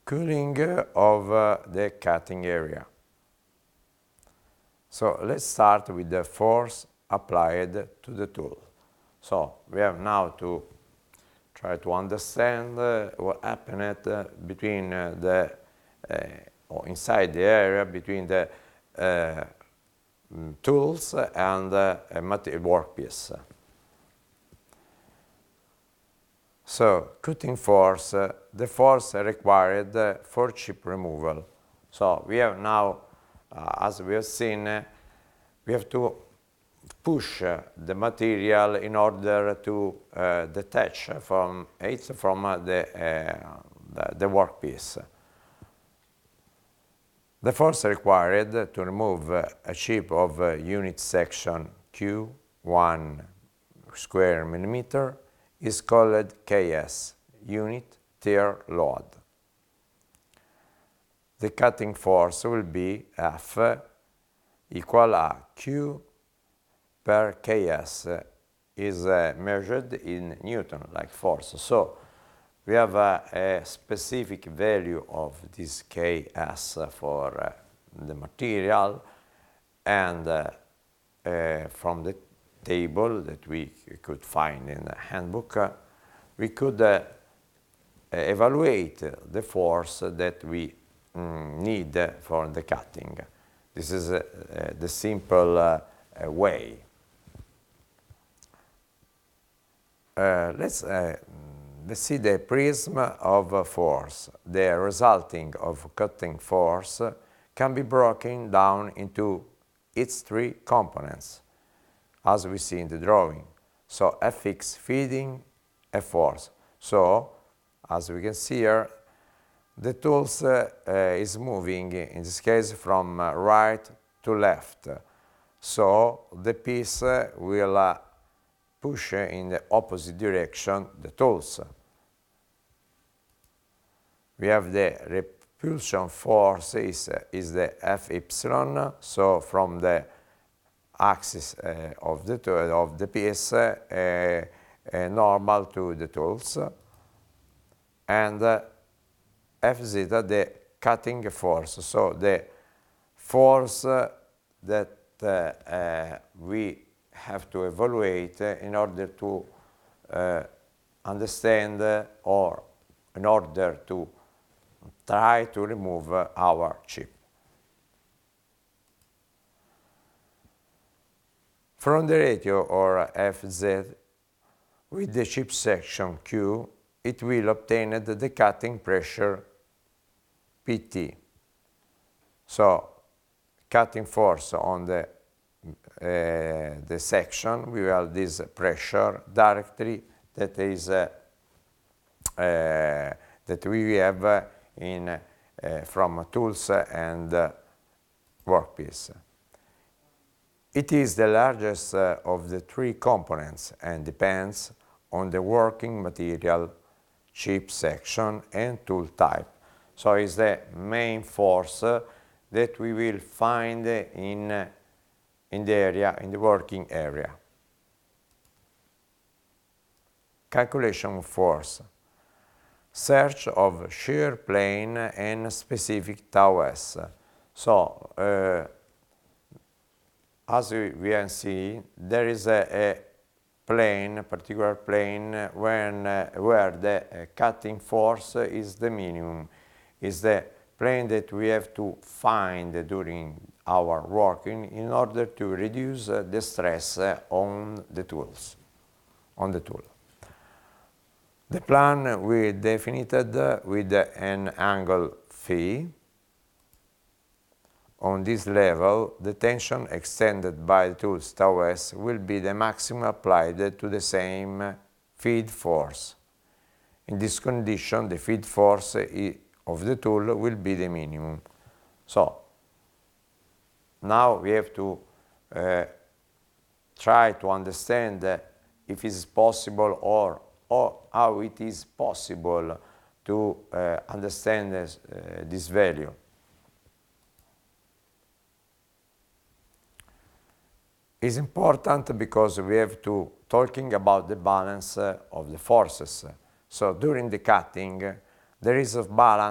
cooling of the cutting area. So let's start with the force applied to the tool. So we have now to try to understand what happened between or inside the area between the tools and a workpiece. So cutting force, the force required for chip removal. So we have now, as we have seen, we have to push the material in order to detach from it from the workpiece. The force required to remove a chip of unit section Q1 square millimeter is called KS, unit tear load. The cutting force will be F equal a Q per KS is measured in Newton, like force. So we have a specific value of this KS for the material, and from the table that we could find in the handbook, we could evaluate the force that we need for the cutting. This is the simple way. Let's see the prism of force. The resulting of cutting force can be broken down into its three components, as we see in the drawing. So Fx feeding a force. So as we can see here, the tools is moving, in this case, from right to left. So the piece will push in the opposite direction the tools. We have the repulsion force is the Fy, so from the axis of the piece normal to the tools, and Fz the cutting force, so the force that we have to evaluate in order to understand or in order to try to remove our chip. From the ratio, or Fz, with the chip section Q, it will obtain the cutting pressure Pt. So cutting force on the section, we will have this pressure directly that is that we have in from tools and workpiece. It is the largest of the three components and depends on the working material, chip section, and tool type. So it's the main force that we will find in the area, in the working area. Calculation of force. Search of shear plane and specific tau s. So, as we can see, there is a plane, a particular plane, where the cutting force is the minimum, is the plane that we have to find during our working in order to reduce the stress on the tools, on the tool. The plan we defined with an angle phi. On this level, the tension extended by the tool's tau s will be the maximum applied to the same feed force. In this condition, the feed force of the tool will be the minimum. So, now we have to try to understand if it is possible or how it is possible to understand this value. It's important because we have to talking about the balance of the forces. So during the cutting, there is a balance